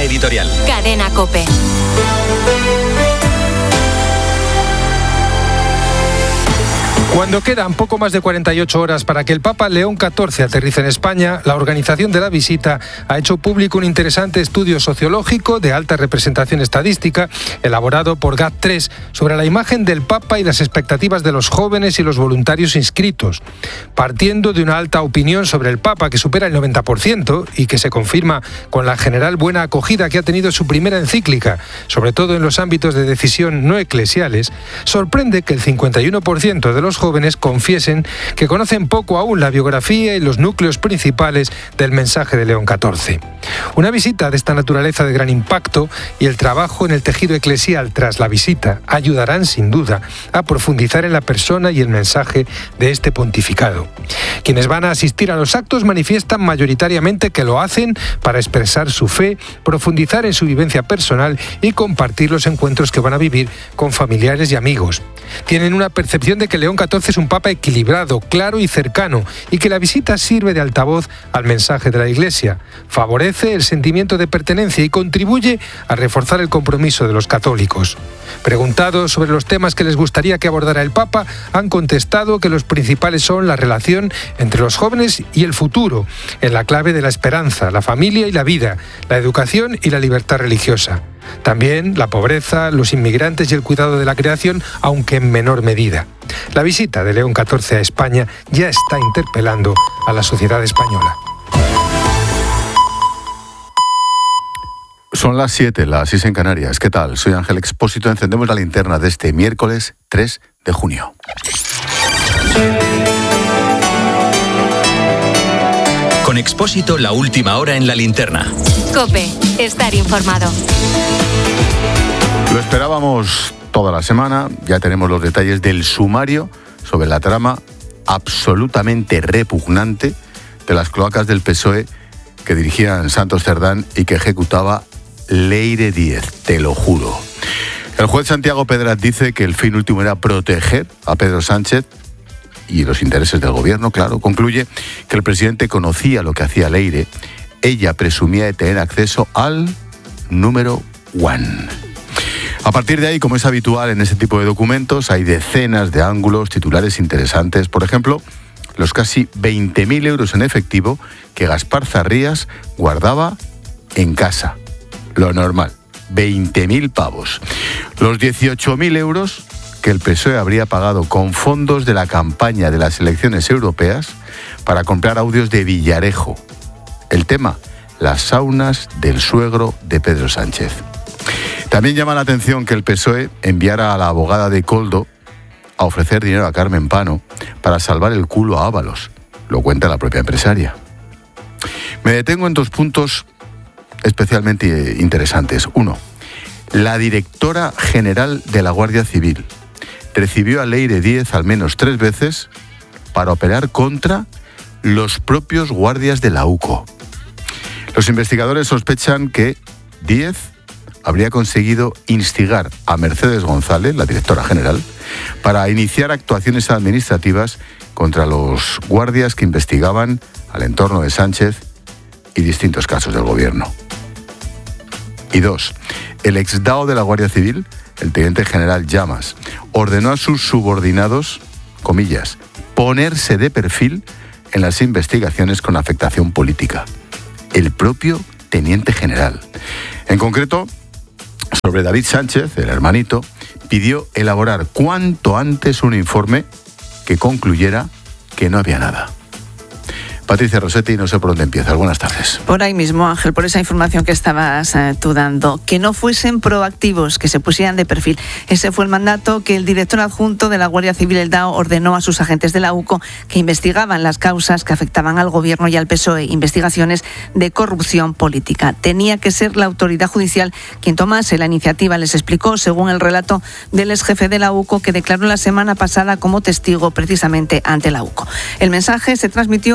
línea editorial. Cadena COPE. Cuando quedan poco más de 48 horas para que el Papa León XIV aterrice en España, la organización de la visita ha hecho público un interesante estudio sociológico de alta representación estadística elaborado por GAT3 sobre la imagen del Papa y las expectativas de los jóvenes y los voluntarios inscritos. Partiendo de una alta opinión sobre el Papa que supera el 90% y que se confirma con la general buena acogida que ha tenido su primera encíclica, sobre todo en los ámbitos de decisión no eclesiales, sorprende que el 51% de los jóvenes confiesen que conocen poco aún la biografía y los núcleos principales del mensaje de León XIV. Una visita de esta naturaleza de gran impacto y el trabajo en el tejido eclesial tras la visita ayudarán sin duda a profundizar en la persona y el mensaje de este pontificado. Quienes van a asistir a los actos manifiestan mayoritariamente que lo hacen para expresar su fe, profundizar en su vivencia personal y compartir los encuentros que van a vivir con familiares y amigos. Tienen una percepción de que León XIV es un papa equilibrado, claro y cercano, y que la visita sirve de altavoz al mensaje de la Iglesia, favorece el sentimiento de pertenencia y contribuye a reforzar el compromiso de los católicos. Preguntados sobre los temas que les gustaría que abordara el Papa, han contestado que los principales son la relación entre los jóvenes y el futuro, en la clave de la esperanza, la familia y la vida, la educación y la libertad religiosa. También la pobreza, los inmigrantes y el cuidado de la creación, aunque en menor medida. La visita de León XIV a España ya está interpelando a la sociedad española. Son las 7, las 6 en Canarias. ¿Qué tal? Soy Ángel Expósito. Encendemos la linterna de este miércoles 3 de junio. Con Expósito, la última hora en la linterna. COPE, estar informado. Lo esperábamos toda la semana. Ya tenemos los detalles del sumario sobre la trama absolutamente repugnante de las cloacas del PSOE que dirigían Santos Cerdán y que ejecutaba Leire Díez, te lo juro. El juez Santiago Pedraz dice que el fin último era proteger a Pedro Sánchez y los intereses del gobierno, claro. Concluye que el presidente conocía lo que hacía Leire. Ella presumía de tener acceso al número 1. A partir de ahí, como es habitual en este tipo de documentos, hay decenas de ángulos, titulares interesantes. Por ejemplo, los casi 20.000 euros en efectivo que Gaspar Zarrías guardaba en casa. Lo normal, 20.000 pavos. Los 18.000 euros que el PSOE habría pagado con fondos de la campaña de las elecciones europeas para comprar audios de Villarejo. El tema, las saunas del suegro de Pedro Sánchez. También llama la atención que el PSOE enviara a la abogada de Koldo a ofrecer dinero a Carmen Pano para salvar el culo a Ábalos. Lo cuenta la propia empresaria. Me detengo en 2 puntos especialmente interesantes. 1. La directora general de la Guardia Civil recibió a Leire Díez al menos 3 veces para operar contra los propios guardias de la UCO. Los investigadores sospechan que Díez habría conseguido instigar a Mercedes González, la directora general, para iniciar actuaciones administrativas contra los guardias que investigaban al entorno de Sánchez y distintos casos del gobierno. Y 2. El exdao de la Guardia Civil, el teniente general Llamas, ordenó a sus subordinados, comillas, ponerse de perfil en las investigaciones con afectación política. El propio teniente general. En concreto, sobre David Sánchez, el hermanito, pidió elaborar cuanto antes un informe que concluyera que no había nada. Patricia Rossetti, no sé por dónde empieza. Buenas tardes. Por ahí mismo, Ángel, por esa información que estabas tú dando. Que no fuesen proactivos, que se pusieran de perfil. Ese fue el mandato que el director adjunto de la Guardia Civil, el DAO, ordenó a sus agentes de la UCO que investigaban las causas que afectaban al gobierno y al PSOE, investigaciones de corrupción política. Tenía que ser la autoridad judicial quien tomase la iniciativa, les explicó, según el relato del exjefe de la UCO, que declaró la semana pasada como testigo precisamente ante la UCO. El mensaje se transmitió en julio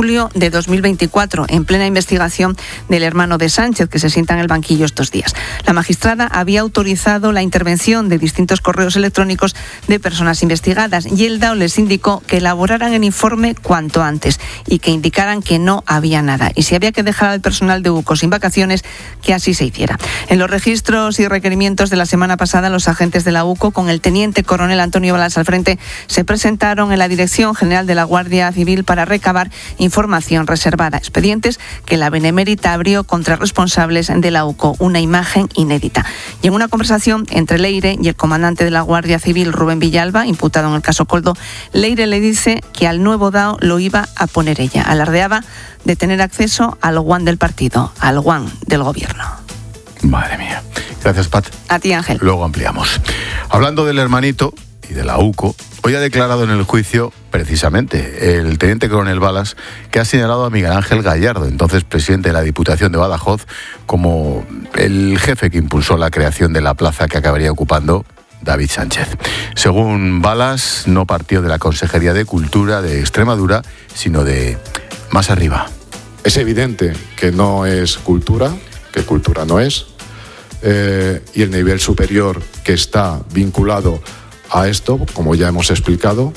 julio de 2024, en plena investigación del hermano de Sánchez, que se sienta en el banquillo estos días. La magistrada había autorizado la intervención de distintos correos electrónicos de personas investigadas y el DAO les indicó que elaboraran el informe cuanto antes y que indicaran que no había nada. Y si había que dejar al personal de UCO sin vacaciones, que así se hiciera. En los registros y requerimientos de la semana pasada, los agentes de la UCO, con el teniente coronel Antonio Balas al frente, se presentaron en la Dirección General de la Guardia Civil para recabar información reservada, expedientes que la Benemérita abrió contra responsables de la UCO, una imagen inédita. Y en una conversación entre Leire y el comandante de la Guardia Civil, Rubén Villalba, imputado en el caso Coldo, Leire le dice que al nuevo DAO lo iba a poner ella. Alardeaba de tener acceso al WAN del partido, al WAN del gobierno. Madre mía. Gracias, Pat. A ti, Ángel. Luego ampliamos. Hablando del hermanito y de la UCO, hoy ha declarado en el juicio, precisamente, el teniente coronel Balas, que ha señalado a Miguel Ángel Gallardo, entonces presidente de la Diputación de Badajoz, como el jefe que impulsó la creación de la plaza que acabaría ocupando David Sánchez. Según Balas, no partió de la Consejería de Cultura de Extremadura, sino de más arriba. Es evidente que no es cultura, que cultura no es, y el nivel superior que está vinculado a esto, como ya hemos explicado,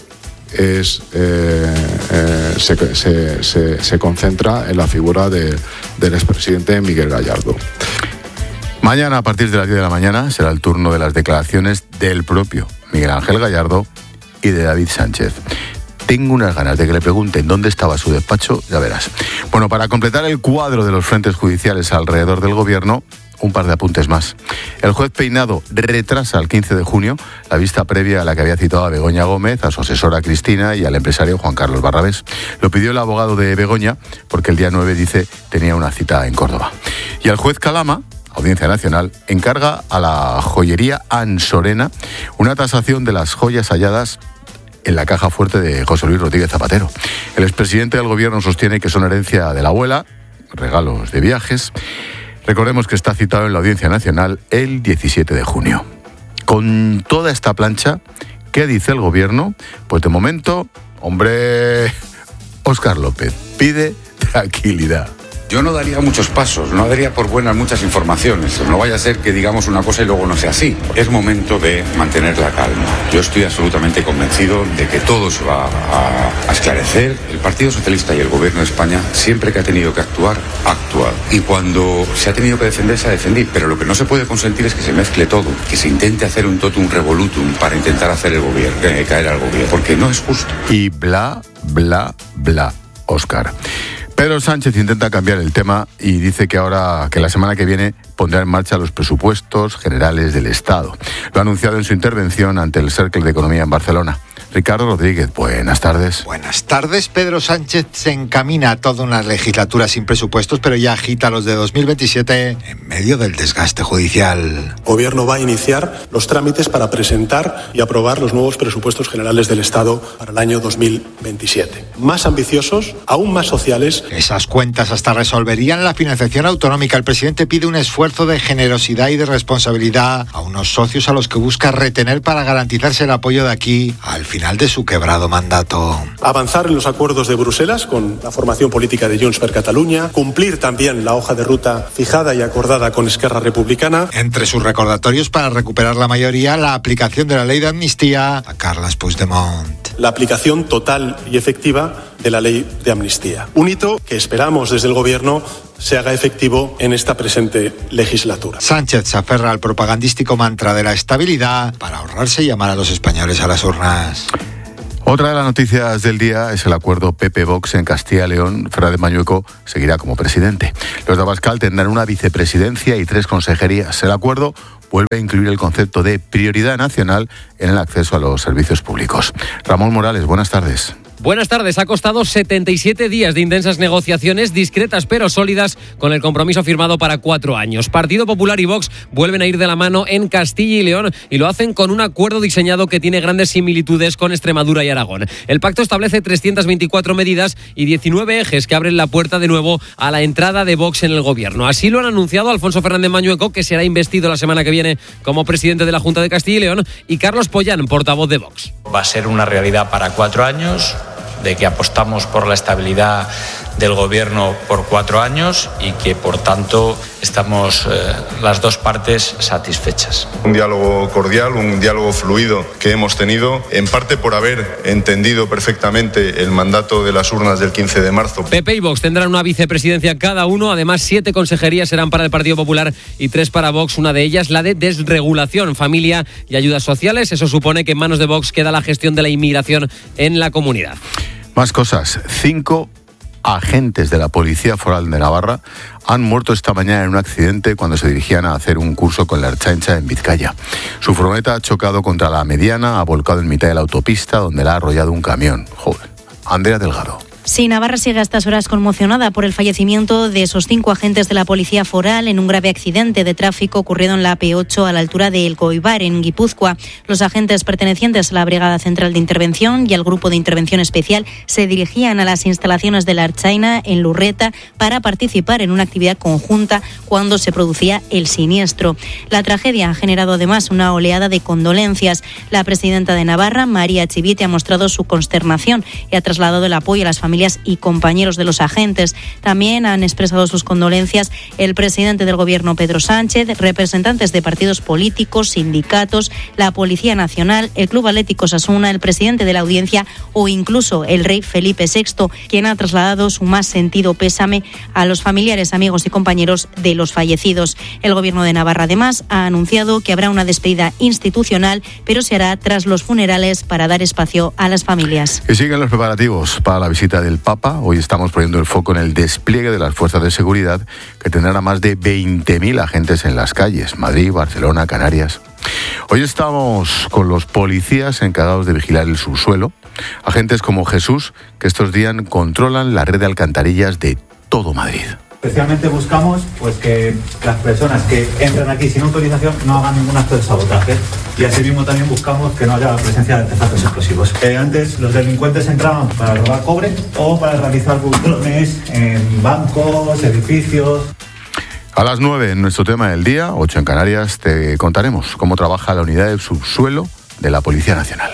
se concentra en la figura del expresidente Miguel Gallardo. Mañana, a partir de las 10 de la mañana, será el turno de las declaraciones del propio Miguel Ángel Gallardo y de David Sánchez. Tengo unas ganas de que le pregunten dónde estaba su despacho, ya verás. Bueno, para completar el cuadro de los frentes judiciales alrededor del gobierno, un par de apuntes más. El juez Peinado retrasa al 15 de junio la vista previa a la que había citado a Begoña Gómez, a su asesora Cristina y al empresario Juan Carlos Barrabés. Lo pidió el abogado de Begoña porque el día 9, dice, tenía una cita en Córdoba. Y el juez Calama, Audiencia Nacional, encarga a la joyería Ansorena una tasación de las joyas halladas en la caja fuerte de José Luis Rodríguez Zapatero. El expresidente del gobierno sostiene que son herencia de la abuela, regalos de viajes. Recordemos que está citado en la Audiencia Nacional el 17 de junio. Con toda esta plancha, ¿qué dice el gobierno? Pues de momento, hombre, Óscar López pide tranquilidad. Yo no daría muchos pasos, no daría por buenas muchas informaciones. No vaya a ser que digamos una cosa y luego no sea así. Es momento de mantener la calma. Yo estoy absolutamente convencido de que todo se va a esclarecer. El Partido Socialista y el Gobierno de España, siempre que ha tenido que actuar, ha actuado. Y cuando se ha tenido que defender, se ha defendido. Pero lo que no se puede consentir es que se mezcle todo, que se intente hacer un totum revolutum para intentar hacer el gobierno, caer al gobierno, porque no es justo. Y bla, bla, bla, Óscar. Pedro Sánchez intenta cambiar el tema y dice que la semana que viene pondrá en marcha los presupuestos generales del Estado. Lo ha anunciado en su intervención ante el Cercle de Economía en Barcelona. Ricardo Rodríguez, buenas tardes. Buenas tardes. Pedro Sánchez se encamina a toda una legislatura sin presupuestos, pero ya agita los de 2027 en medio del desgaste judicial. El Gobierno va a iniciar los trámites para presentar y aprobar los nuevos presupuestos generales del Estado para el año 2027. Más ambiciosos, aún más sociales. Esas cuentas hasta resolverían la financiación autonómica. El presidente pide un esfuerzo de generosidad y de responsabilidad a unos socios a los que busca retener para garantizarse el apoyo de aquí al final de su quebrado mandato. Avanzar en los acuerdos de Bruselas con la formación política de Junts per Catalunya, cumplir también la hoja de ruta fijada y acordada con Esquerra Republicana. Entre sus recordatorios para recuperar la mayoría, la aplicación de la ley de amnistía a Carles Puigdemont. La aplicación total y efectiva de la ley de amnistía. Un hito que esperamos desde el Gobierno se haga efectivo en esta presente legislatura. Sánchez se aferra al propagandístico mantra de la estabilidad para ahorrarse y llamar a los españoles a las urnas. Otra de las noticias del día es el acuerdo PP-Vox en Castilla y León. Fernández Mañueco seguirá como presidente. Los de Abascal tendrán una vicepresidencia y 3 consejerías. El acuerdo vuelve a incluir el concepto de prioridad nacional en el acceso a los servicios públicos. Ramón Morales, buenas tardes. Buenas tardes. Ha costado 77 días de intensas negociaciones, discretas pero sólidas, con el compromiso firmado para 4 años. Partido Popular y Vox vuelven a ir de la mano en Castilla y León y lo hacen con un acuerdo diseñado que tiene grandes similitudes con Extremadura y Aragón. El pacto establece 324 medidas y 19 ejes que abren la puerta de nuevo a la entrada de Vox en el gobierno. Así lo han anunciado Alfonso Fernández Mañueco, que será investido la semana que viene como presidente de la Junta de Castilla y León, y Carlos Pollán, portavoz de Vox. Va a ser una realidad para 4 años. de que apostamos por la estabilidad del Gobierno por 4 años y que, por tanto, estamos las dos partes satisfechas. Un diálogo cordial, un diálogo fluido que hemos tenido, en parte por haber entendido perfectamente el mandato de las urnas del 15 de marzo. PP y Vox tendrán una vicepresidencia cada uno, además 7 consejerías serán para el Partido Popular y 3 para Vox, una de ellas la de desregulación, familia y ayudas sociales. Eso supone que en manos de Vox queda la gestión de la inmigración en la comunidad. Más cosas. 5 agentes de la Policía Foral de Navarra han muerto esta mañana en un accidente cuando se dirigían a hacer un curso con la Ertzaintza en Vizcaya. Su furgoneta ha chocado contra la mediana, ha volcado en mitad de la autopista donde la ha arrollado un camión. Joder. Andrea Delgado. Sí, Navarra sigue a estas horas conmocionada por el fallecimiento de esos 5 agentes de la Policía Foral en un grave accidente de tráfico ocurrido en la AP8 a la altura de El Goibar, en Guipúzcoa. Los agentes pertenecientes a la Brigada Central de Intervención y al Grupo de Intervención Especial se dirigían a las instalaciones de la Ertzaina en Lurreta para participar en una actividad conjunta cuando se producía el siniestro. La tragedia ha generado además una oleada de condolencias. La presidenta de Navarra, María Chivite, ha mostrado su consternación y ha trasladado el apoyo a las familias y compañeros de los agentes. También han expresado sus condolencias el presidente del Gobierno, Pedro Sánchez, representantes de partidos políticos, sindicatos, la Policía Nacional, el Club Atlético Osasuna, el presidente de la Audiencia o incluso el rey Felipe VI, quien ha trasladado su más sentido pésame a los familiares, amigos y compañeros de los fallecidos. El Gobierno de Navarra, además, ha anunciado que habrá una despedida institucional, pero se hará tras los funerales para dar espacio a las familias. Y siguen los preparativos para la visita del Papa. Hoy estamos poniendo el foco en el despliegue de las fuerzas de seguridad que tendrán a más de 20.000 agentes en las calles, Madrid, Barcelona, Canarias. Hoy estamos con los policías encargados de vigilar el subsuelo, agentes como Jesús, que estos días controlan la red de alcantarillas de todo Madrid. Especialmente buscamos que las personas que entran aquí sin autorización no hagan ningún acto de sabotaje, y asimismo también buscamos que no haya presencia de artefactos explosivos. Antes los delincuentes entraban para robar cobre o para realizar butrones en bancos, edificios. A las 9 en nuestro tema del día, 8 en Canarias, te contaremos cómo trabaja la unidad de subsuelo de la Policía Nacional.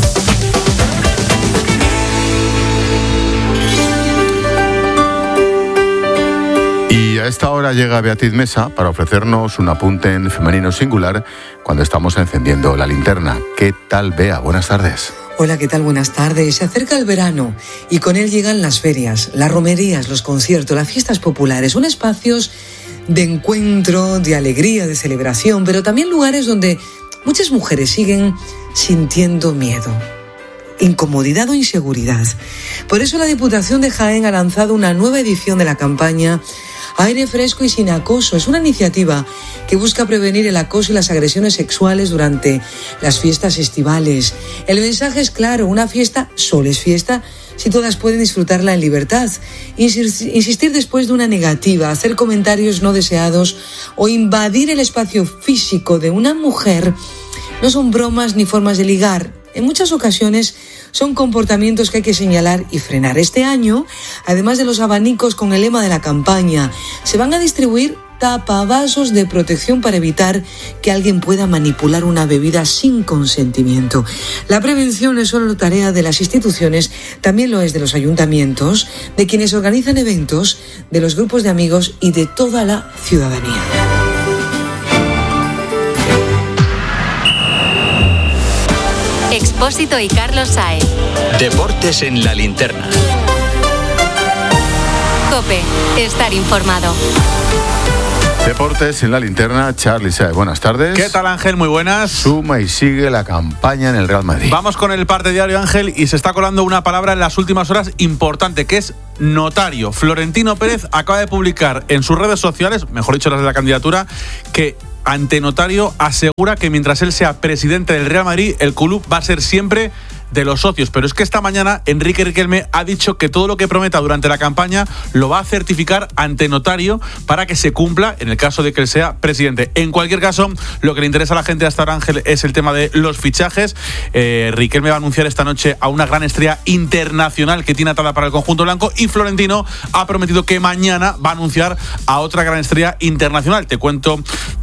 Y a esta hora llega Beatriz Mesa para ofrecernos un apunte en femenino singular cuando estamos encendiendo la linterna. ¿Qué tal, Bea? Buenas tardes. Hola, ¿qué tal? Buenas tardes. Se acerca el verano y con él llegan las ferias, las romerías, los conciertos, las fiestas populares. Son espacios de encuentro, de alegría, de celebración, pero también lugares donde muchas mujeres siguen sintiendo miedo, incomodidad o inseguridad. Por eso la Diputación de Jaén ha lanzado una nueva edición de la campaña Aire Fresco y Sin Acoso. Es una iniciativa que busca prevenir el acoso y las agresiones sexuales durante las fiestas estivales. El mensaje es claro: una fiesta solo es fiesta si todas pueden disfrutarla en libertad. Insistir después de una negativa, hacer comentarios no deseados o invadir el espacio físico de una mujer no son bromas ni formas de ligar. En muchas ocasiones son comportamientos que hay que señalar y frenar. Este año, además de los abanicos con el lema de la campaña, se van a distribuir tapavasos de protección para evitar que alguien pueda manipular una bebida sin consentimiento. La prevención es solo tarea de las instituciones, también lo es de los ayuntamientos, de quienes organizan eventos, de los grupos de amigos y de toda la ciudadanía. Expósito y Carlos Saez. Deportes en la linterna. COPE. Estar informado. Deportes en la linterna, Charly Saez, buenas tardes. ¿Qué tal, Ángel? Muy buenas. Suma y sigue la campaña en el Real Madrid. Vamos con el parte diario, Ángel, y se está colando una palabra en las últimas horas importante, que es notario. Florentino Pérez acaba de publicar en sus redes sociales, mejor dicho las de la candidatura, que ante notario asegura que mientras él sea presidente del Real Madrid, el club va a ser siempre de los socios. Pero es que esta mañana Enrique Riquelme ha dicho que todo lo que prometa durante la campaña lo va a certificar ante notario para que se cumpla en el caso de que él sea presidente. En cualquier caso, lo que le interesa a la gente hasta ahora, Ángel, es el tema de los fichajes. Riquelme va a anunciar esta noche a una gran estrella internacional que tiene atada para el conjunto blanco, y Florentino ha prometido que mañana va a anunciar a otra gran estrella internacional. Te cuento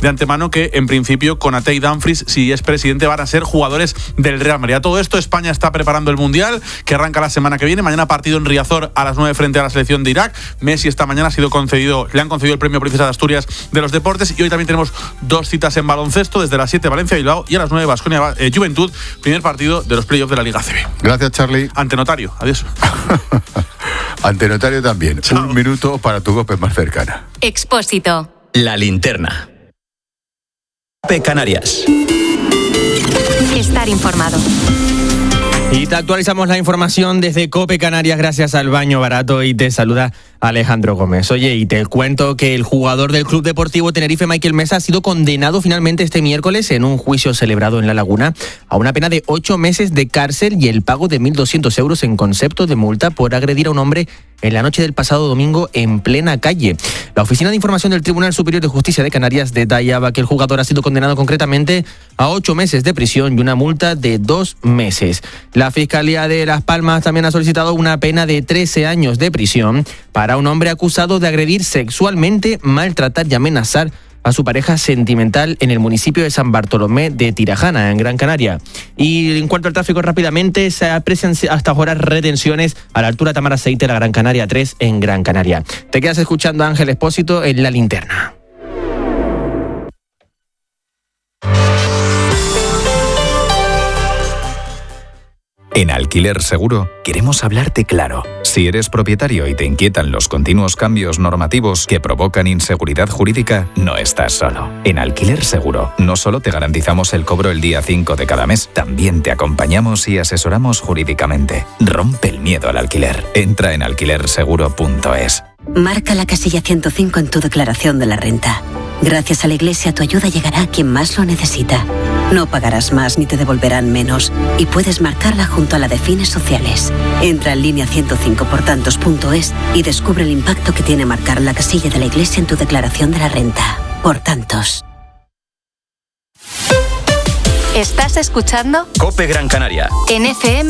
de antemano que en principio Konaté y Dumfries, si es presidente, van a ser jugadores del Real Madrid. A todo esto, España está preparando el Mundial, que arranca la semana que viene. Mañana partido en Riazor a las 9 frente a la selección de Irak. Messi esta mañana le han concedido el premio Princesa de Asturias de los deportes, y hoy también tenemos 2 citas en baloncesto, desde las 7 Valencia Bilbao y a las 9 Baskonia Juventud, primer partido de los playoffs de la Liga CB. Gracias, Charlie. Ante notario, adiós. Ante notario también. Chao. 1 minuto para tu COPE más cercana. Expósito. La linterna. COPE Canarias. Estar informado. Y te actualizamos la información desde COPE Canarias gracias al Baño Barato, y te saluda Alejandro Gómez. Oye, y te cuento que el jugador del Club Deportivo Tenerife, Michael Mesa, ha sido condenado finalmente este miércoles en un juicio celebrado en La Laguna a una pena de 8 meses de cárcel y el pago de 1.200 euros en concepto de multa por agredir a un hombre en la noche del pasado domingo en plena calle. La Oficina de Información del Tribunal Superior de Justicia de Canarias detallaba que el jugador ha sido condenado concretamente a 8 meses de prisión y una multa de 2 meses. La Fiscalía de Las Palmas también ha solicitado una pena de 13 años de prisión para un hombre acusado de agredir sexualmente, maltratar y amenazar a su pareja sentimental en el municipio de San Bartolomé de Tirajana, en Gran Canaria. Y en cuanto al tráfico, rápidamente, se aprecian hasta ahora retenciones a la altura de Tamar Aceite, la Gran Canaria 3 en Gran Canaria. Te quedas escuchando a Ángel Expósito en La Linterna. En Alquiler Seguro queremos hablarte claro. Si eres propietario y te inquietan los continuos cambios normativos que provocan inseguridad jurídica, no estás solo. En Alquiler Seguro no solo te garantizamos el cobro el día 5 de cada mes, también te acompañamos y asesoramos jurídicamente. Rompe el miedo al alquiler. Entra en alquilerseguro.es. Marca la casilla 105 en tu declaración de la renta. Gracias a la Iglesia, tu ayuda llegará a quien más lo necesita. No pagarás más ni te devolverán menos, y puedes marcarla junto a la de fines sociales. Entra en línea 105portantos.es y descubre el impacto que tiene marcar la casilla de la Iglesia en tu declaración de la renta. Por tantos. ¿Estás escuchando? COPE Gran Canaria. En FM